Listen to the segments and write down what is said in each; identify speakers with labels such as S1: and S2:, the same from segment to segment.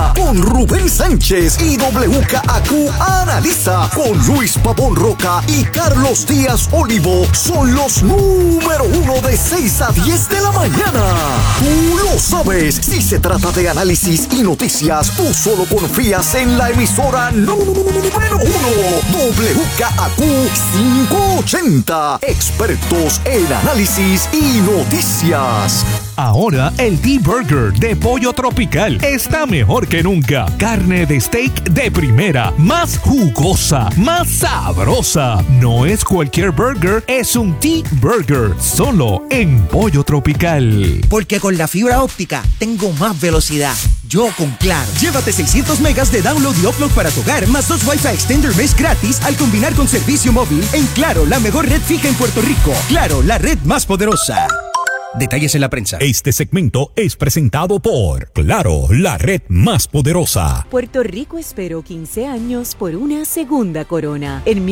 S1: Mañana con Rubén Sánchez y WKAQ Analiza con Luis Pavón Roca y Carlos Díaz Olivo. Son los número 1 de 6 a 10 de la mañana. Tú lo sabes. Si se trata de análisis y noticias, tú solo confías en la emisora número 1. WKAQ 580. Expertos en análisis y noticias.
S2: Ahora el D-Burger de Pollo Tropical está mejor que nunca. Carne de steak de primera, más jugosa, más sabrosa. No es cualquier burger, es un D-Burger, solo en Pollo Tropical.
S3: Porque con la fibra óptica tengo más velocidad. Yo con Claro. Llévate 600 megas de download y upload para tu hogar, más 2 Wi-Fi Extender Mesh gratis al combinar con servicio móvil en Claro, la mejor red fija en Puerto Rico. Claro, la red más poderosa. Detalles en la prensa.
S2: Este segmento es presentado por Claro, la red más poderosa.
S4: Puerto Rico esperó 15 años por una segunda corona. En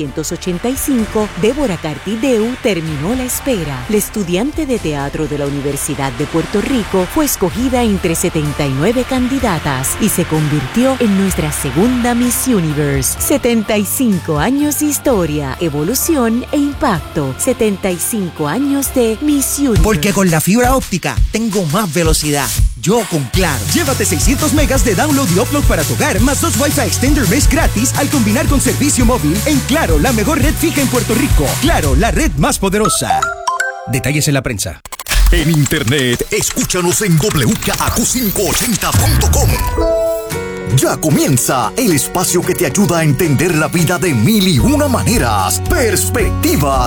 S4: 1985, Débora Cartideu terminó la espera. La estudiante de teatro de la Universidad de Puerto Rico fue escogida entre 79 candidatas y se convirtió en nuestra segunda Miss Universe. 75 años de historia, evolución e impacto. 75 años de Miss Universe.
S3: Porque con la fibra óptica tengo más velocidad. Yo con Claro. Llévate 600 megas de download y upload para tu hogar, más 2 Wi-Fi Extender Mesh gratis al combinar con servicio móvil en Claro, la mejor red fija en Puerto Rico. Claro, la red más poderosa. Detalles en la prensa.
S1: En internet, escúchanos en WKAQ580.com. Ya comienza el espacio que te ayuda a entender la vida de mil y una maneras. Perspectiva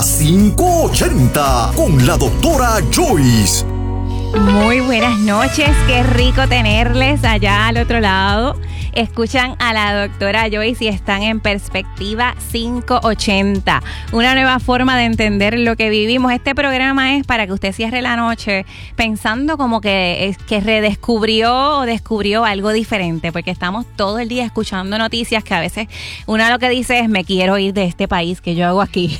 S1: 580 con la doctora Joyce.
S5: Muy buenas noches, qué rico tenerles allá al otro lado. Escuchan a la doctora Joyce y están en Perspectiva 580, una nueva forma de entender lo que vivimos. Este programa es para que usted cierre la noche pensando como que redescubrió o descubrió algo diferente, porque estamos todo el día escuchando noticias que a veces uno lo que dice es me quiero ir de este país que yo hago aquí.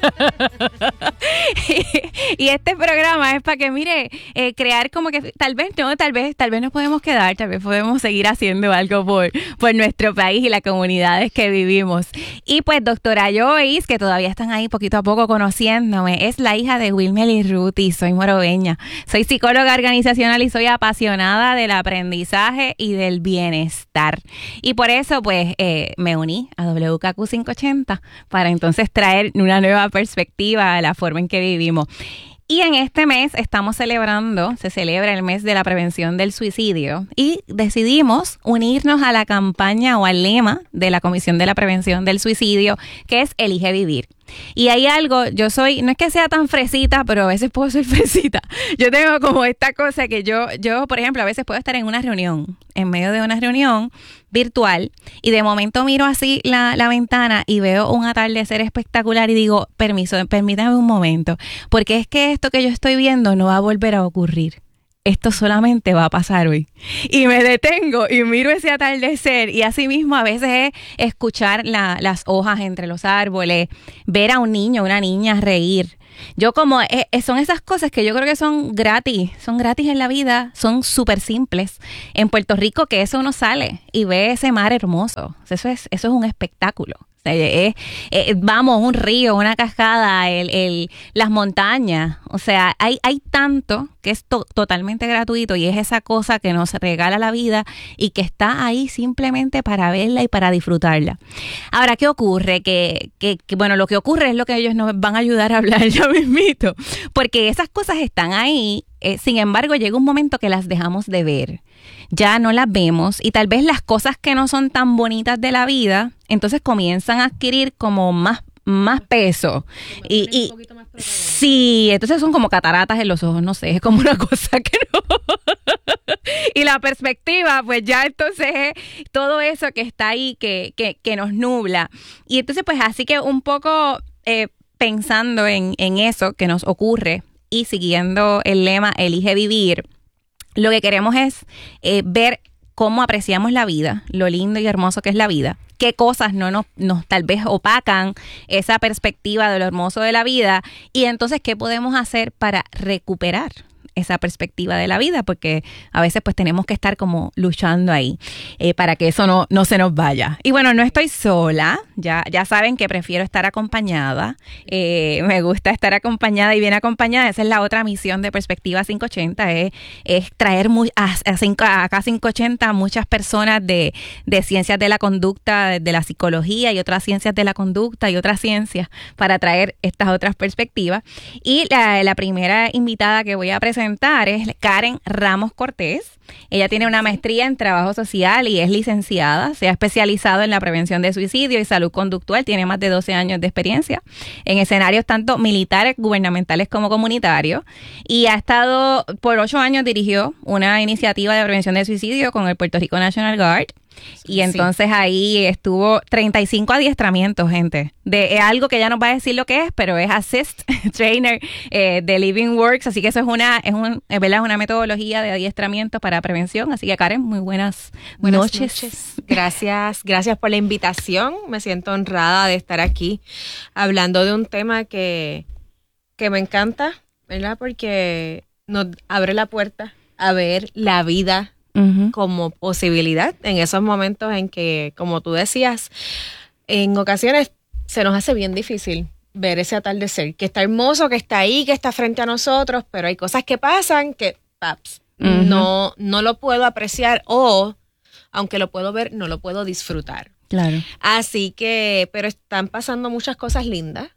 S5: y este programa es para que mire, crear como que tal vez nos podemos quedar, tal vez podemos seguir haciendo algo por nuestro país y las comunidades que vivimos. Y pues doctora Joyce, que todavía están ahí poquito a poco conociéndome, es la hija de Wilmer y Ruti, soy morobeña. Soy psicóloga organizacional y soy apasionada del aprendizaje y del bienestar. Y por eso pues me uní a WKAQ 580 para entonces traer una nueva perspectiva a la forma en que vivimos. Y en este mes se celebra el mes de la prevención del suicidio y decidimos unirnos a la campaña o al lema de la Comisión de la Prevención del Suicidio, que es Elige Vivir. Y hay algo, no es que sea tan fresita, pero a veces puedo ser fresita. Yo tengo como esta cosa que yo, por ejemplo, a veces puedo estar en medio de una reunión virtual, y de momento miro así la ventana y veo un atardecer espectacular y digo, permítame un momento, porque es que esto que yo estoy viendo no va a volver a ocurrir. Esto solamente va a pasar hoy. Y me detengo y miro ese atardecer, y así mismo a veces es escuchar las hojas entre los árboles, ver a un niño, una niña reír. Yo como, son esas cosas que yo creo que son gratis en la vida, son súper simples. En Puerto Rico que eso uno sale y ve ese mar hermoso, eso es un espectáculo. Vamos, un río, una cascada, las montañas, o sea, hay tanto que es totalmente gratuito, y es esa cosa que nos regala la vida y que está ahí simplemente para verla y para disfrutarla. Ahora, ¿qué ocurre? Bueno, lo que ocurre es lo que ellos nos van a ayudar a hablar ya mismito, porque esas cosas están ahí, sin embargo, llega un momento que las dejamos de ver. Ya no las vemos, y tal vez las cosas que no son tan bonitas de la vida, entonces comienzan a adquirir como más peso. Y sí, entonces son como cataratas en los ojos, no sé, es como una cosa que no. Y la perspectiva, pues ya entonces es todo eso que está ahí, que nos nubla. Y entonces pues así que un poco pensando en eso que nos ocurre y siguiendo el lema Elige Vivir, lo que queremos es ver cómo apreciamos la vida, lo lindo y hermoso que es la vida, qué cosas no nos tal vez opacan esa perspectiva de lo hermoso de la vida, y entonces qué podemos hacer para recuperar esa perspectiva de la vida, porque a veces pues tenemos que estar como luchando ahí para que eso no se nos vaya. Y bueno, no estoy sola, ya saben que prefiero estar acompañada, me gusta estar acompañada y bien acompañada. Esa es la otra misión de Perspectiva 580, es traer acá 580 a muchas personas de ciencias de la conducta, de la psicología y otras ciencias de la conducta y otras ciencias para traer estas otras perspectivas. Y la primera invitada que voy a presentar es Karen Ramos Cortés. Ella tiene una maestría en trabajo social y es licenciada. Se ha especializado en la prevención de suicidio y salud conductual. Tiene más de 12 años de experiencia en escenarios tanto militares, gubernamentales como comunitarios. Y ha estado, por 8 años, dirigió una iniciativa de prevención de suicidio con el Puerto Rico National Guard. Y entonces ahí estuvo 35 adiestramientos, gente. Es algo que ella nos va a decir lo que es, pero es Assist Trainer de Living Works. Así que eso es una metodología de adiestramiento para prevención. Así que Karen, muy buenas noches.
S6: Gracias por la invitación. Me siento honrada de estar aquí hablando de un tema que me encanta, ¿verdad? Porque nos abre la puerta a ver la vida como posibilidad en esos momentos en que, como tú decías, en ocasiones se nos hace bien difícil ver ese atardecer, que está hermoso, que está ahí, que está frente a nosotros, pero hay cosas que pasan que no lo puedo apreciar, o aunque lo puedo ver, no lo puedo disfrutar. Claro. Así que, pero están pasando muchas cosas lindas.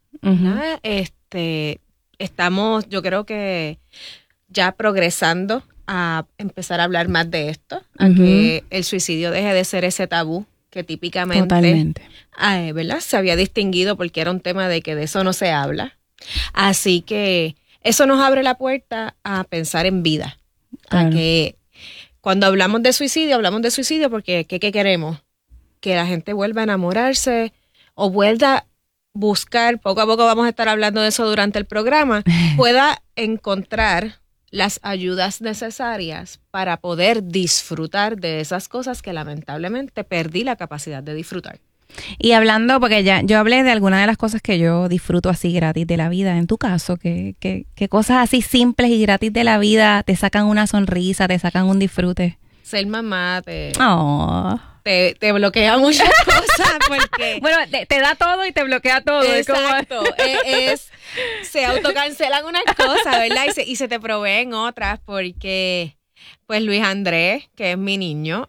S6: Estamos, yo creo que ya progresando a empezar a hablar más de esto, a que el suicidio deje de ser ese tabú que típicamente ¿verdad? Se había distinguido porque era un tema de que de eso no se habla. Así que eso nos abre la puerta a pensar en vida. Claro. A que cuando hablamos de suicidio porque ¿qué queremos? Que la gente vuelva a enamorarse o vuelva a buscar, poco a poco vamos a estar hablando de eso durante el programa, pueda encontrar las ayudas necesarias para poder disfrutar de esas cosas que lamentablemente perdí la capacidad de disfrutar.
S5: Y hablando, porque ya yo hablé de algunas de las cosas que yo disfruto así gratis de la vida. En tu caso, ¿qué cosas así simples y gratis de la vida te sacan una sonrisa, te sacan un disfrute?
S6: Ser mamá te bloquea muchas cosas porque...
S5: Bueno, te da todo y te bloquea todo.
S6: Exacto. Se autocancelan unas cosas, ¿verdad? Y se te proveen otras porque, pues, Luis Andrés, que es mi niño,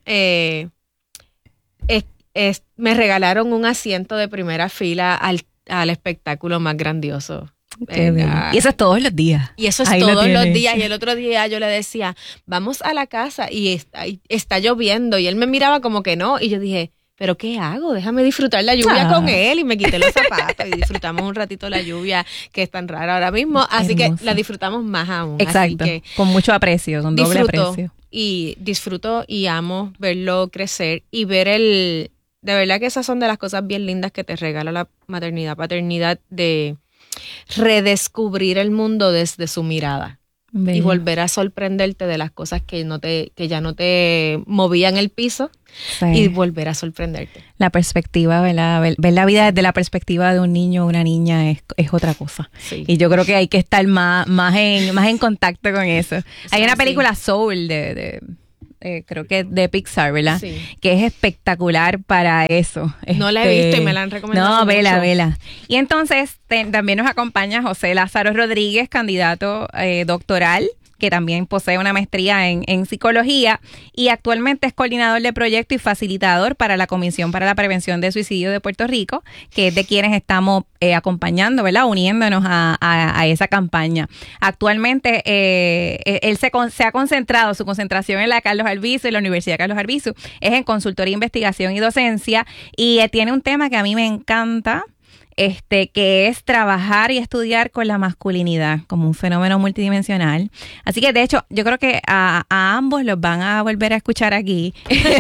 S6: me regalaron un asiento de primera fila al espectáculo más grandioso.
S5: Y eso es todos los días.
S6: Y eso es todos los días. Y el otro día yo le decía, vamos a la casa y está lloviendo. Y él me miraba como que no. Y yo dije, ¿pero qué hago? Déjame disfrutar la lluvia con él. Y me quité los zapatos y disfrutamos un ratito la lluvia, que es tan rara ahora mismo. Así que la disfrutamos más aún.
S5: Exacto. Así que con mucho aprecio, con doble aprecio.
S6: Y disfruto y amo verlo crecer y ver de verdad que esas son de las cosas bien lindas que te regala la maternidad, paternidad, de redescubrir el mundo desde su mirada. Bello. Y volver a sorprenderte de las cosas que ya no te movían el piso. Sí. Y volver a sorprenderte.
S5: La perspectiva, ¿verdad? Ver la vida desde la perspectiva de un niño o una niña es otra cosa. Sí. Y yo creo que hay que estar más en contacto con eso. Hay una película Soul creo que de Pixar, ¿verdad? Sí. Que es espectacular para eso.
S6: No la he visto y me la han recomendado.
S5: No, vela. Y entonces también nos acompaña José Lázaro Rodríguez, candidato doctoral, que también posee una maestría en psicología y actualmente es coordinador de proyecto y facilitador para la Comisión para la Prevención de Suicidio de Puerto Rico, que es de quienes estamos acompañando, ¿verdad? Uniéndonos a esa campaña. Actualmente él se ha concentrado, su concentración en la Carlos Albizu, en la Universidad Carlos Albizu, es en consultoría, investigación y docencia, y tiene un tema que a mí me encanta, que es trabajar y estudiar con la masculinidad como un fenómeno multidimensional. Así que, de hecho, yo creo que a ambos los van a volver a escuchar aquí.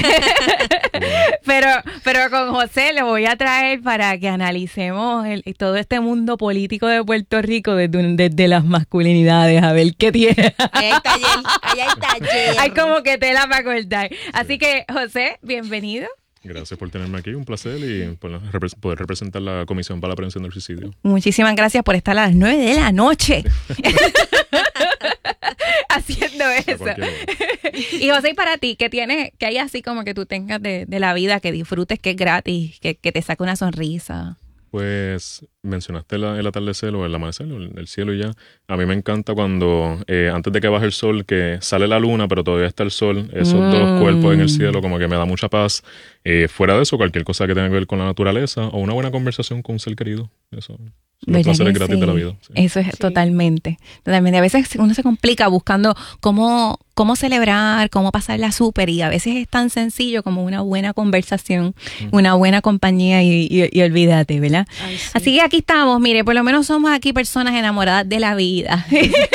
S5: pero con José lo voy a traer para que analicemos todo este mundo político de Puerto Rico desde las masculinidades, a ver qué tiene.
S6: Ahí hay taller.
S5: Hay como que tela para cortar. Así que, José, bienvenido.
S7: Gracias por tenerme aquí, un placer, y poder representar la Comisión para la Prevención del Suicidio.
S5: Muchísimas gracias por estar a las 9 de la noche. haciendo eso. Y José, para ti, ¿qué hay así como que tú tengas de la vida, que disfrutes, que es gratis, que te saque una sonrisa?
S7: Pues mencionaste el atardecer o el amanecer, el cielo y ya. A mí me encanta cuando antes de que baje el sol, que sale la luna, pero todavía está el sol. Esos dos cuerpos en el cielo como que me da mucha paz. Fuera de eso, cualquier cosa que tenga que ver con la naturaleza o una buena conversación con un ser querido. Eso. Los placeres gratis de la vida. Sí.
S5: Eso es totalmente. A veces uno se complica buscando cómo celebrar, cómo pasarla súper, y a veces es tan sencillo como una buena conversación, una buena compañía y olvídate, ¿verdad? Ay, sí. Así que aquí estamos, mire, por lo menos somos aquí personas enamoradas de la vida.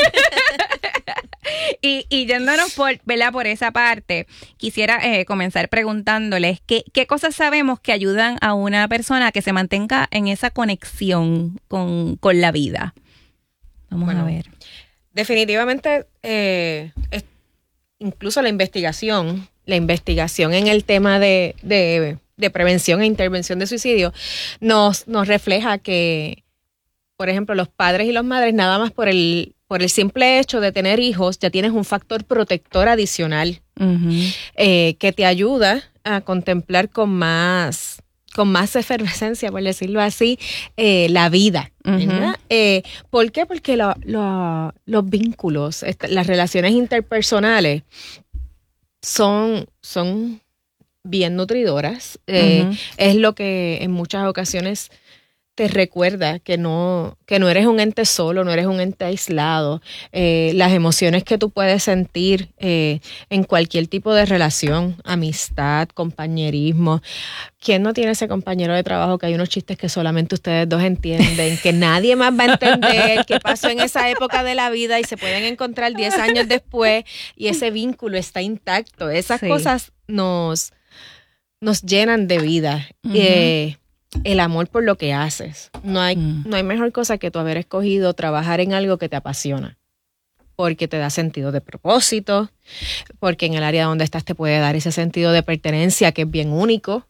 S5: Y yéndonos por esa parte, quisiera comenzar preguntándoles qué cosas sabemos que ayudan a una persona a que se mantenga en esa conexión con la vida. Vamos a ver.
S6: Definitivamente, incluso la investigación en el tema de prevención e intervención de suicidio nos refleja que, por ejemplo, los padres y las madres, nada más por el simple hecho de tener hijos, ya tienes un factor protector adicional que te ayuda a contemplar con más efervescencia, por decirlo así, la vida. ¿Por qué? Porque los vínculos, las relaciones interpersonales son bien nutridoras. Es lo que en muchas ocasiones te recuerda que no eres un ente solo, no eres un ente aislado. Las emociones que tú puedes sentir en cualquier tipo de relación, amistad, compañerismo. ¿Quién no tiene ese compañero de trabajo que hay unos chistes que solamente ustedes dos entienden, que nadie más va a entender, que pasó en esa época de la vida y se pueden encontrar 10 años después y ese vínculo está intacto? Esas cosas nos llenan de vida. El amor por lo que haces. No hay mejor cosa que tú haber escogido trabajar en algo que te apasiona, porque te da sentido de propósito, porque en el área donde estás te puede dar ese sentido de pertenencia que es bien único.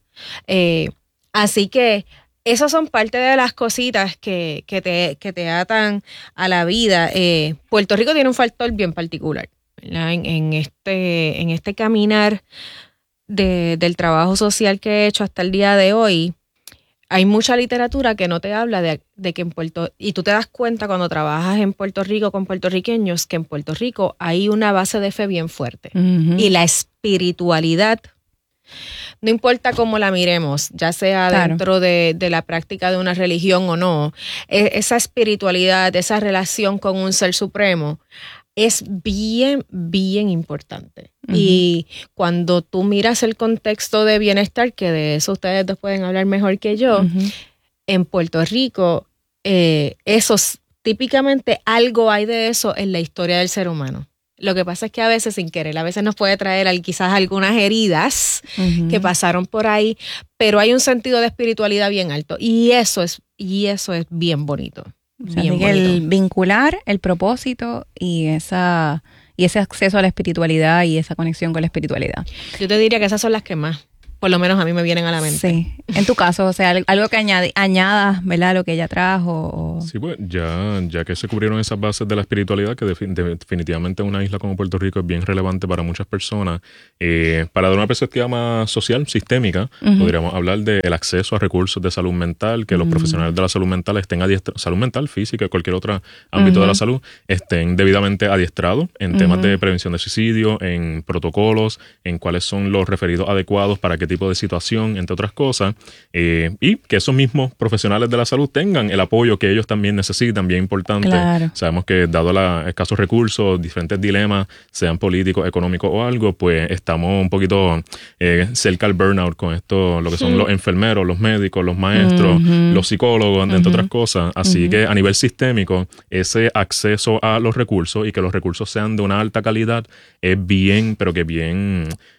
S6: Así que esas son parte de las cositas que te atan a la vida. Puerto Rico tiene un factor bien particular, ¿verdad? En este caminar del trabajo social que he hecho hasta el día de hoy. Hay mucha literatura que no te habla de que en y tú te das cuenta cuando trabajas en Puerto Rico con puertorriqueños que en Puerto Rico hay una base de fe bien fuerte. Y la espiritualidad, no importa cómo la miremos, ya sea dentro de la práctica de una religión o no, esa espiritualidad, esa relación con un ser supremo, es bien, bien importante. Y cuando tú miras el contexto de bienestar, que de eso ustedes dos pueden hablar mejor que yo, en Puerto Rico, típicamente algo hay de eso en la historia del ser humano. Lo que pasa es que a veces sin querer, a veces nos puede traer quizás algunas heridas que pasaron por ahí, pero hay un sentido de espiritualidad bien alto y eso es bien bonito.
S5: O sea, el vincular, el propósito y ese acceso a la espiritualidad y esa conexión con la espiritualidad.
S6: Yo te diría que esas son las que más, por lo menos a mí me vienen a la mente.
S5: Sí. En tu caso, o sea, algo que añadas, ¿verdad? Lo que ella trajo.
S7: Sí, pues ya que se cubrieron esas bases de la espiritualidad, que definitivamente una isla como Puerto Rico es bien relevante para muchas personas, para dar una perspectiva más social, sistémica, podríamos hablar del acceso a recursos de salud mental, que los profesionales de la salud mental estén adiestrados, salud mental, física, cualquier otro ámbito de la salud, estén debidamente adiestrados en temas de prevención de suicidio, en protocolos, en cuáles son los referidos adecuados para qué tipo de situación, entre otras cosas, y que esos mismos profesionales de la salud tengan el apoyo que ellos también necesitan, bien importante.
S5: Claro.
S7: Sabemos que dado los escasos recursos, diferentes dilemas, sean políticos, económicos o algo, pues estamos un poquito cerca al burnout con esto, lo que son los enfermeros, los médicos, los maestros, los psicólogos, entre otras cosas. Así que a nivel sistémico, ese acceso a los recursos y que los recursos sean de una alta calidad es bien, pero que bien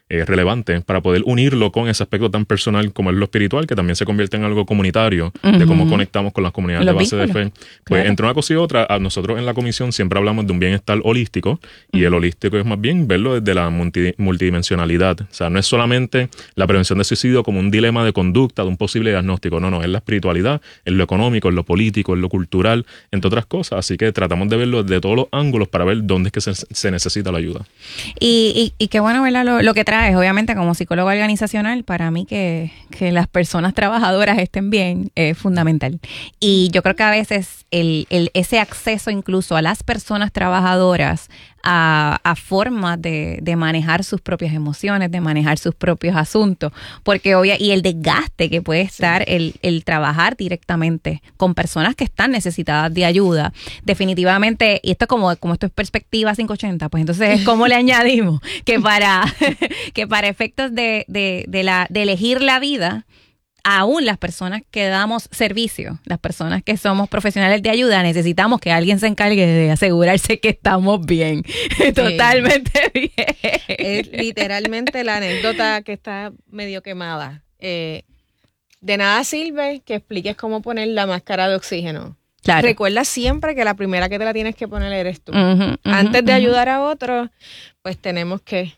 S7: relevante para poder unirlo con ese aspecto tan personal como es lo espiritual, que también se convierte en algo comunitario, de cómo conectamos con las comunidades de base de fe. Pues entre una cosa y otra, nosotros en la comisión siempre hablamos de un bienestar holístico, y el holístico es más bien verlo desde la multidimensionalidad. O sea, no es solamente la prevención de suicidio como un dilema de conducta, de un posible diagnóstico, no, es la espiritualidad, es lo económico, es lo político, es lo cultural, entre otras cosas. Así que tratamos de verlo de todos los ángulos para ver dónde es que se necesita la ayuda.
S5: Y qué bueno, ¿verdad? Lo que traes, obviamente, como psicólogo organizacional, para mí que las personas trabajadoras estén bien es fundamental. Y yo creo que a veces ese acceso incluso a las personas trabajadoras a formas de manejar sus propias emociones, de manejar sus propios asuntos, porque y el desgaste que puede estar el trabajar directamente con personas que están necesitadas de ayuda, definitivamente, y esto como esto es perspectiva 580, pues entonces ¿cómo le añadimos? que para efectos de elegir la vida, aún las personas que damos servicio, las personas que somos profesionales de ayuda, necesitamos que alguien se encargue de asegurarse que estamos bien, totalmente bien.
S6: Es literalmente la anécdota que está medio quemada. De nada sirve que expliques cómo poner la máscara de oxígeno. Claro. Recuerda siempre que la primera que te la tienes que poner eres tú. Antes de ayudar a otros, pues tenemos que,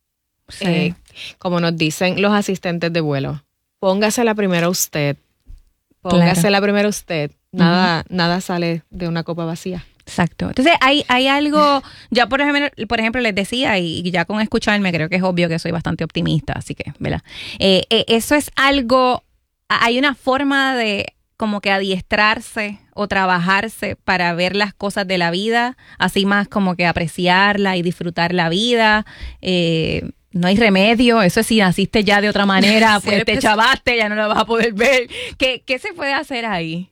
S6: como nos dicen los asistentes de vuelo, póngasela primero usted. Póngasela primero usted. Nada sale de una copa vacía.
S5: Exacto. Entonces, hay algo, ya por ejemplo les decía, y ya con escucharme creo que es obvio que soy bastante optimista, así que, ¿verdad? Eso es algo, hay una forma de como que adiestrarse o trabajarse para ver las cosas de la vida, así más como que apreciarla y disfrutar la vida. No hay remedio, eso es si naciste ya de otra manera, pues te chavaste, ya no la vas a poder ver. ¿Qué se puede hacer ahí?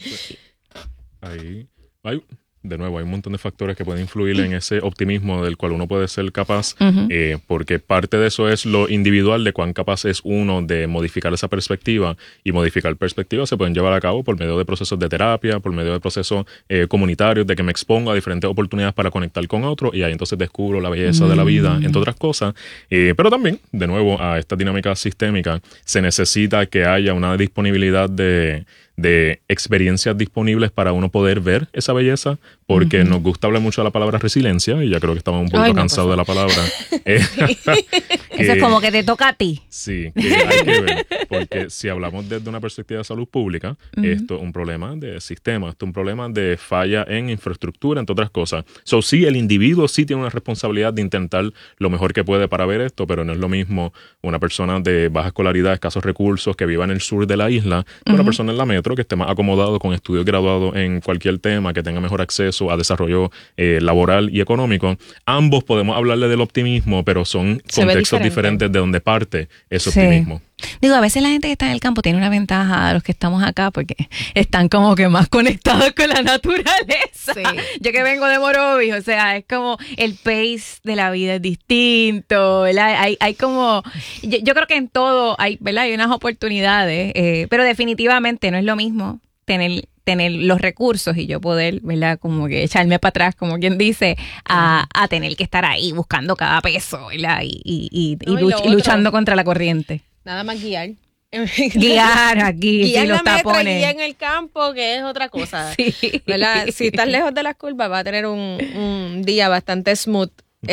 S7: Ahí hay un montón de factores que pueden influir en ese optimismo del cual uno puede ser capaz, porque parte de eso es lo individual, de cuán capaz es uno de modificar esa perspectiva, y modificar perspectivas se pueden llevar a cabo por medio de procesos de terapia, por medio de procesos comunitarios, de que me expongo a diferentes oportunidades para conectar con otros, y ahí entonces descubro la belleza de la vida, entre otras cosas. Pero también, de nuevo, a esta dinámica sistémica se necesita que haya una disponibilidad de experiencias disponibles para uno poder ver esa belleza, porque nos gusta hablar mucho de la palabra resiliencia, y ya creo que estamos un poco cansados de la palabra.
S5: Eso es como que te toca a ti.
S7: Sí, que hay que ver, porque si hablamos desde una perspectiva de salud pública, esto es un problema de sistema, esto es un problema de falla en infraestructura, entre otras cosas. Sí, el individuo sí tiene una responsabilidad de intentar lo mejor que puede para ver esto, pero no es lo mismo una persona de baja escolaridad, escasos recursos, que viva en el sur de la isla, que una persona en la metro, que esté más acomodado con estudios graduados en cualquier tema, que tenga mejor acceso a desarrollo laboral y económico. Ambos podemos hablarle del optimismo, pero son contextos diferentes de donde parte ese optimismo.
S5: Digo, a veces la gente que está en el campo tiene una ventaja a los que estamos acá, porque están como que más conectados con la naturaleza. Sí. Yo que vengo de Morovis, o sea, es como el pace de la vida es distinto, ¿verdad? Hay como, yo creo que en todo hay, ¿verdad? Hay unas oportunidades, pero definitivamente no es lo mismo tener los recursos y yo poder, ¿verdad? Como que echarme para atrás, como quien dice, a tener que estar ahí buscando cada peso, ¿verdad? Y luchando contra la corriente.
S6: Nada más guiar.
S5: Guiar aquí,
S6: guiar
S5: sí, los tapones.
S6: Guiar en el campo, que es otra cosa. Sí. ¿Verdad? Si estás lejos de las curvas, va a tener un día bastante smooth.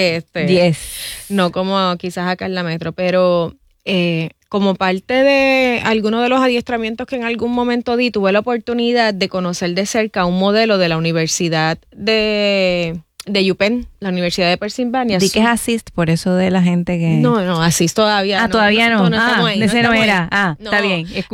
S6: No como quizás acá en la metro, pero como parte de alguno de los adiestramientos que en algún momento di, tuve la oportunidad de conocer de cerca un modelo de la Universidad de UPenn, la Universidad de Pennsylvania.
S5: Di que es Assist, por eso de la gente que...
S6: No, Assist todavía no.
S5: Todavía no.
S6: Estamos ahí,
S5: ese no era.
S6: no.
S5: Está bien.